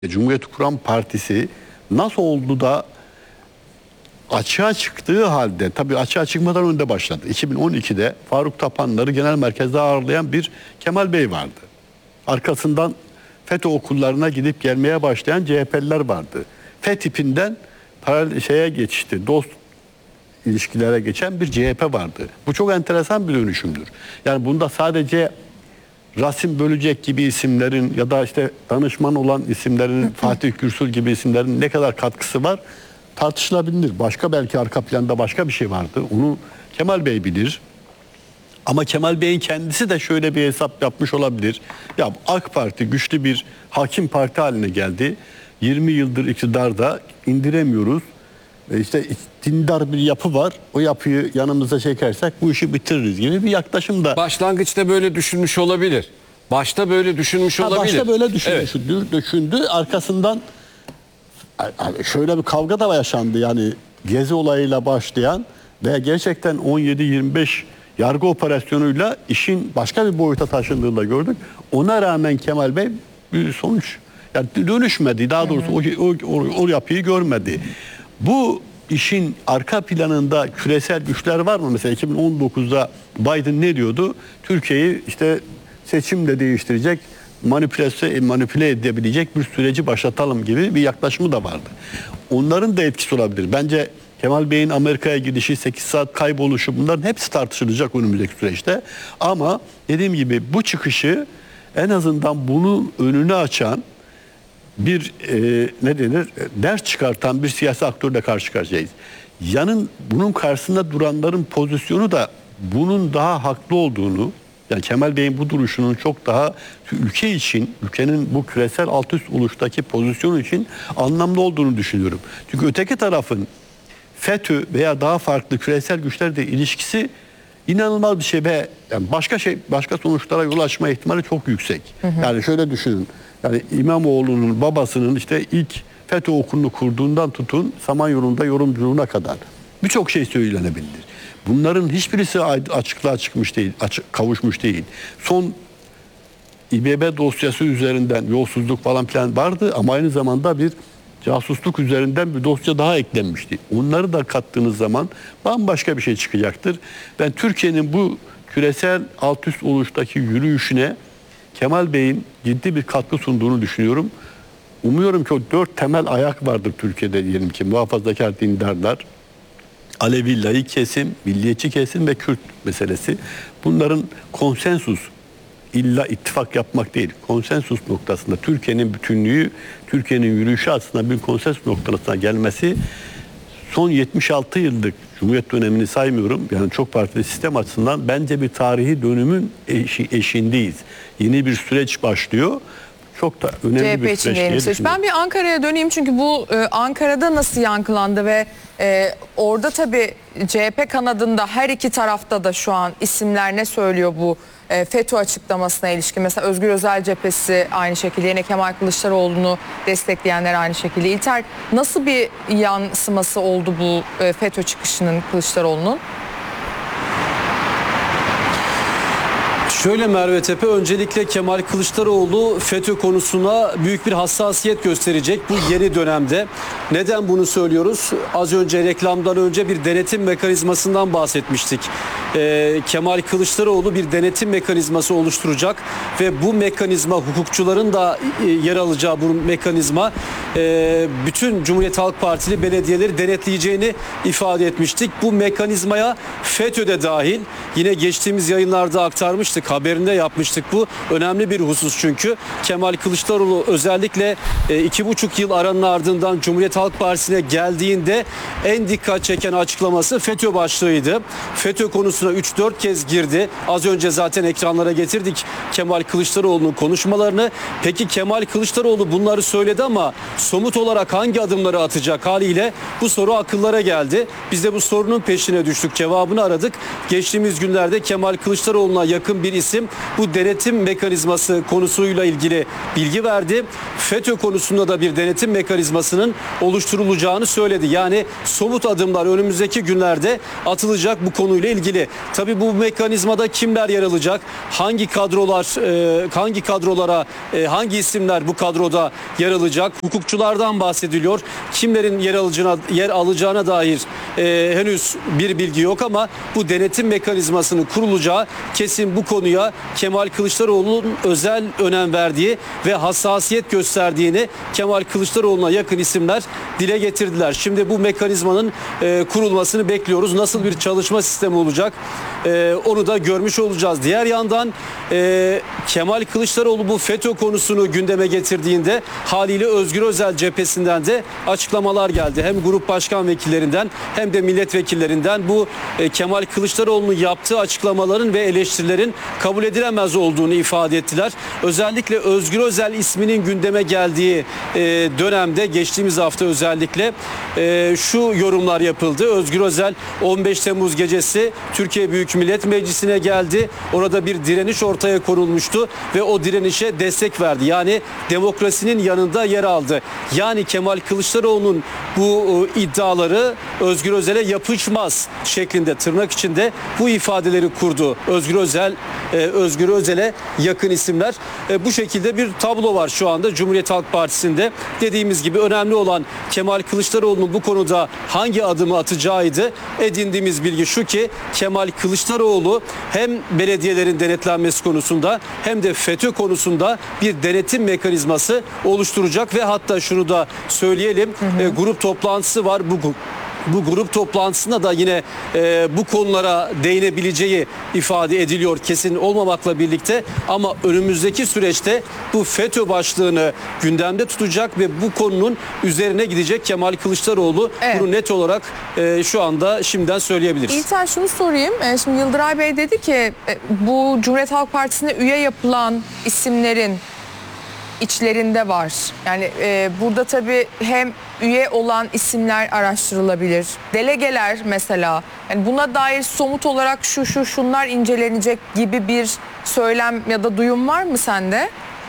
Cumhuriyeti kuran partisi nasıl oldu da açığa çıktığı halde, tabii açığa çıkmadan önde başladı. 2012'de Faruk Tapanları genel merkezde ağırlayan bir Kemal Bey vardı. Arkasından FETÖ okullarına gidip gelmeye başlayan CHP'liler vardı. FETÖ'den paralel şeye geçti, dost ilişkilere geçen bir CHP vardı. Bu çok enteresan bir dönüşümdür. Yani bunda sadece Rasim Bölecek gibi isimlerin ya da işte danışman olan isimlerin, Fatih Gürsül gibi isimlerin ne kadar katkısı var tartışılabilir. Başka belki arka planda başka bir şey vardı. Onu Kemal Bey bilir. Ama Kemal Bey'in kendisi de şöyle bir hesap yapmış olabilir. Ya AK Parti güçlü bir hakim parti haline geldi. 20 yıldır iktidarda indiremiyoruz. İşte dindar bir yapı var. O yapıyı yanımıza çekersek bu işi bitiririz gibi bir yaklaşım da. Başlangıçta böyle düşünmüş olabilir. Başta böyle düşünmüş olabilir. Başta böyle Evet. düşündü. Arkasından şöyle bir kavga da yaşandı. Yani Gezi olayıyla başlayan ve gerçekten 17-25 yargı operasyonuyla işin başka bir boyuta taşındığını da gördük. Ona rağmen Kemal Bey bir sonuç yani dönüşmedi. Daha doğrusu o yapıyı görmedi. Bu işin arka planında küresel güçler var mı? Mesela 2019'da Biden ne diyordu? Türkiye'yi işte seçimle değiştirecek, manipüle edebilecek bir süreci başlatalım gibi bir yaklaşımı da vardı. Onların da etkisi olabilir. Bence Kemal Bey'in Amerika'ya gidişi, 8 saat kayboluşu, bunların hepsi tartışılacak önümüzdeki süreçte. Ama dediğim gibi bu çıkışı en azından bunun önünü açan bir ders çıkartan bir siyasi aktörle karşı karşıyayız. Bunun karşısında duranların pozisyonu da bunun daha haklı olduğunu, yani Kemal Bey'in bu duruşunun çok daha ülke için, ülkenin bu küresel alt üst oluştaki pozisyonu için anlamlı olduğunu düşünüyorum. Çünkü öteki tarafın FETÖ veya daha farklı küresel güçlerle ilişkisi inanılmaz bir şey ve yani başka sonuçlara yol açma ihtimali çok yüksek. Yani şöyle düşünün. Yani İmamoğlu'nun babasının işte ilk FETÖ okulunu kurduğundan tutun Samanyolu'nda yorumculuğuna kadar birçok şey söylenebilir. Bunların hiçbirisi açıklığa çıkmış değil, kavuşmuş değil. Son İBB dosyası üzerinden yolsuzluk falan filan vardı ama aynı zamanda bir casusluk üzerinden bir dosya daha eklenmişti. Onları da kattığınız zaman bambaşka bir şey çıkacaktır. Ben Türkiye'nin bu küresel alt üst oluştaki yürüyüşüne Kemal Bey'in ciddi bir katkı sunduğunu düşünüyorum. Umuyorum ki o 4 temel ayak vardır Türkiye'de, diyelim ki muhafazakar dindarlar, Alevi laik kesim, milliyetçi kesim ve Kürt meselesi. Bunların konsensus, illa ittifak yapmak değil, konsensus noktasında Türkiye'nin bütünlüğü, Türkiye'nin yürüyüşü aslında bir konsensus noktasına gelmesi, son 76 yıllık Cumhuriyet dönemini saymıyorum, yani çok partili sistem açısından bence bir tarihi dönümün eşiğindeyiz. Yeni bir süreç başlıyor. Çok da önemli CHP bir için süreç diye süreç. düşünüyorum. Ben bir Ankara'ya döneyim çünkü bu Ankara'da nasıl yankılandı ve orada tabii CHP kanadında her iki tarafta da şu an isimler ne söylüyor bu FETÖ açıklamasına ilişkin? Mesela Özgür Özel cephesi aynı şekilde, yine Kemal Kılıçdaroğlu'nu destekleyenler aynı şekilde. İlter, nasıl bir yansıması oldu bu FETÖ çıkışının Kılıçdaroğlu'nun? Şöyle Merve Tepe, öncelikle Kemal Kılıçdaroğlu FETÖ konusuna büyük bir hassasiyet gösterecek bu yeni dönemde. Neden bunu söylüyoruz? Az önce reklamdan önce bir denetim mekanizmasından bahsetmiştik. Kemal Kılıçdaroğlu bir denetim mekanizması oluşturacak ve bu mekanizma, hukukçuların da yer alacağı bu mekanizma bütün Cumhuriyet Halk Partili belediyeleri denetleyeceğini ifade etmiştik. Bu mekanizmaya FETÖ de dahil. Yine geçtiğimiz yayınlarda aktarmıştık, haberinde yapmıştık bu. Önemli bir husus çünkü. Kemal Kılıçdaroğlu özellikle 2,5 yıl aranın ardından Cumhuriyet Halk Partisi'ne geldiğinde en dikkat çeken açıklaması FETÖ başlığıydı. FETÖ konusuna 3-4 kez girdi. Az önce zaten ekranlara getirdik Kemal Kılıçdaroğlu'nun konuşmalarını. Peki Kemal Kılıçdaroğlu bunları söyledi ama somut olarak hangi adımları atacak, haliyle bu soru akıllara geldi. Biz de bu sorunun peşine düştük, cevabını aradık. Geçtiğimiz günlerde Kemal Kılıçdaroğlu'na yakın bir isim bu denetim mekanizması konusuyla ilgili bilgi verdi. FETÖ konusunda da bir denetim mekanizmasının oluşturulacağını söyledi. Yani somut adımlar önümüzdeki günlerde atılacak bu konuyla ilgili. Tabii bu mekanizmada kimler yer alacak? Hangi kadrolara hangi isimler bu kadroda yer alacak? Hukukçulardan bahsediliyor. Kimlerin yer alacağına dair henüz bir bilgi yok ama bu denetim mekanizmasının kurulacağı kesin. Bu konuya Kemal Kılıçdaroğlu'nun özel önem verdiği ve hassasiyet gösterdiğini Kemal Kılıçdaroğlu'na yakın isimler dile getirdiler. Şimdi bu mekanizmanın kurulmasını bekliyoruz. Nasıl bir çalışma sistemi olacak? Onu da görmüş olacağız. Diğer yandan Kemal Kılıçdaroğlu bu FETÖ konusunu gündeme getirdiğinde haliyle Özgür Özel cephesinden de açıklamalar geldi. Hem grup başkan vekillerinden hem de milletvekillerinden bu Kemal Kılıçdaroğlu'nun yaptığı açıklamaların ve eleştirilerin kabul edilemez olduğunu ifade ettiler. Özellikle Özgür Özel isminin gündeme geldiği dönemde geçtiğimiz hafta özellikle şu yorumlar yapıldı. Özgür Özel 15 Temmuz gecesi Türkiye Büyük Millet Meclisi'ne geldi. Orada bir direniş ortaya konulmuştu ve o direnişe destek verdi. Yani demokrasinin yanında yer aldı. Yani Kemal Kılıçdaroğlu'nun bu iddiaları Özgür Özel'e yapışmaz şeklinde tırnak içinde bu ifadeleri kurdu. Özgür Özel'e yakın isimler. Bu şekilde bir tablo var şu anda Cumhuriyet Halk Partisi'nde. Dediğimiz gibi önemli olan Kemal Kılıçdaroğlu'nun bu konuda hangi adımı atacağıydı. Edindiğimiz bilgi şu ki Kemal Kılıçdaroğlu hem belediyelerin denetlenmesi konusunda hem de FETÖ konusunda bir denetim mekanizması oluşturacak ve hatta şunu da söyleyelim, grup toplantısı var. Bu grup toplantısında da yine bu konulara değinebileceği ifade ediliyor, kesin olmamakla birlikte, ama önümüzdeki süreçte bu FETÖ başlığını gündemde tutacak ve bu konunun üzerine gidecek Kemal Kılıçdaroğlu. Evet. Bunu net olarak şu anda şimdiden söyleyebiliriz. İlter, şunu sorayım. Şimdi Yıldıray Bey dedi ki bu Cumhuriyet Halk Partisi'ne üye yapılan isimlerin içlerinde var. Yani burada tabii hem üye olan isimler araştırılabilir. Delegeler mesela. Yani buna dair somut olarak şunlar incelenecek gibi bir söylem ya da duyum var mı sende?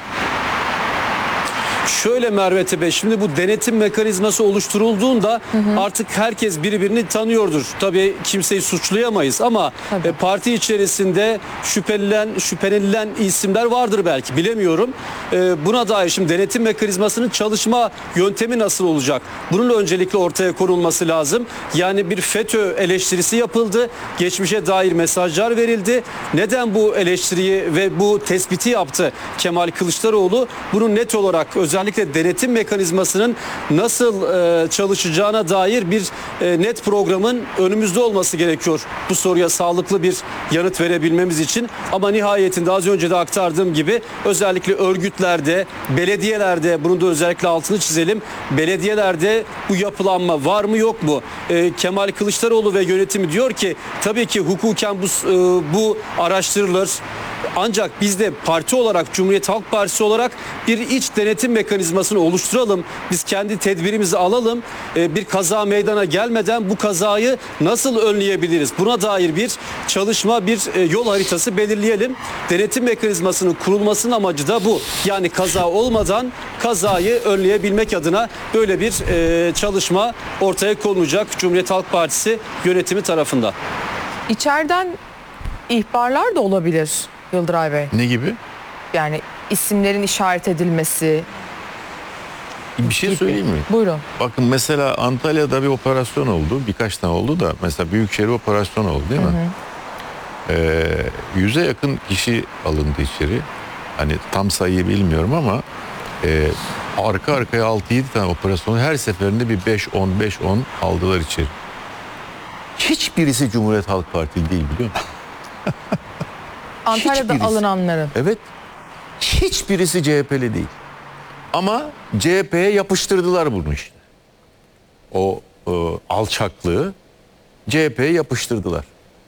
Şöyle Merve Tepe, şimdi bu denetim mekanizması oluşturulduğunda artık herkes birbirini tanıyordur. Tabii kimseyi suçlayamayız ama parti içerisinde şüphelenilen isimler vardır belki, bilemiyorum. Buna dair şimdi denetim mekanizmasının çalışma yöntemi nasıl olacak? Bunun öncelikle ortaya konulması lazım. Yani bir FETÖ eleştirisi yapıldı. Geçmişe dair mesajlar verildi. Neden bu eleştiriyi ve bu tespiti yaptı Kemal Kılıçdaroğlu? Bunu net olarak özellikle denetim mekanizmasının nasıl çalışacağına dair bir net programın önümüzde olması gerekiyor. Bu soruya sağlıklı bir yanıt verebilmemiz için. Ama nihayetinde az önce de aktardığım gibi özellikle örgütlerde, belediyelerde, bunu da özellikle altını çizelim, belediyelerde bu yapılanma var mı yok mu? Kemal Kılıçdaroğlu ve yönetimi diyor ki tabii ki hukuken bu araştırılır. Ancak biz de parti olarak, Cumhuriyet Halk Partisi olarak bir iç denetim mekanizmasını oluşturalım. Biz kendi tedbirimizi alalım. Bir kaza meydana gelmeden bu kazayı nasıl önleyebiliriz? Buna dair bir çalışma, bir yol haritası belirleyelim. Denetim mekanizmasının kurulmasının amacı da bu. Yani kaza olmadan kazayı önleyebilmek adına böyle bir çalışma ortaya konulacak Cumhuriyet Halk Partisi yönetimi tarafından. İçeriden ihbarlar da olabilir Yıldıray Bey. Ne gibi? Yani isimlerin işaret edilmesi. Bir şey gibi. söyleyeyim mi? Buyurun. Bakın mesela Antalya'da bir operasyon oldu. Birkaç tane oldu da mesela Büyükşehir operasyonu oldu değil mi? 100'e yakın kişi alındı içeri. Hani tam sayıyı bilmiyorum ama arka arkaya 6-7 tane operasyon, her seferinde bir 5-10 aldılar içeri. Hiçbirisi Cumhuriyet Halk Partili değil, biliyor musun? Antalya'da Hiçbirisi. alınanların. Evet. Hiçbirisi CHP'li değil. Ama CHP'ye yapıştırdılar bunu işte. O alçaklığı CHP'ye yapıştırdılar.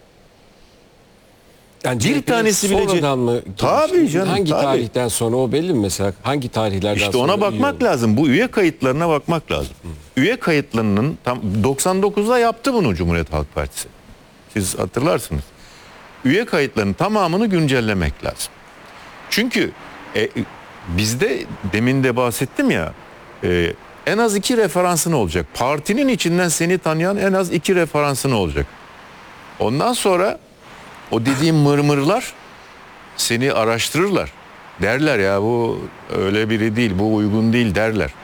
Yani Bir tanesi bile sonradan mı? Tabii canım, Hangi tabii. tarihten sonra o belli mi mesela? Hangi tarihlerden İşte sonra ona bakmak oldu? lazım. Bu üye kayıtlarına bakmak lazım. Üye kayıtlarının tam 99'da yaptı bunu Cumhuriyet Halk Partisi. Siz hatırlarsınız. üye kayıtlarının tamamını güncellemek lazım. Çünkü bizde demin de bahsettim ya, en az 2 referansın olacak. Partinin içinden seni tanıyan en az 2 referansın olacak. Ondan sonra o dediğim mırmırlar seni araştırırlar. Derler ya bu öyle biri değil, bu uygun değil derler.